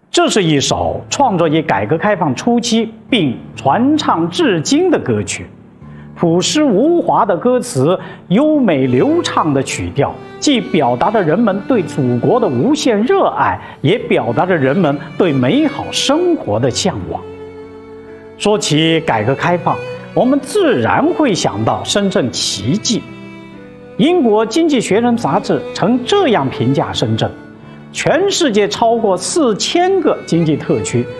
这是一首创作于改革开放初期并传唱至今的歌曲。朴实无华的歌词，优美流畅的曲调，既表达着人们对祖国的无限热爱，也表达着人们对美好生活的向往。说起改革开放，我们自然会想到深圳奇迹。英国《经济学人》杂志曾这样评价深圳：全世界超过4000个经济特区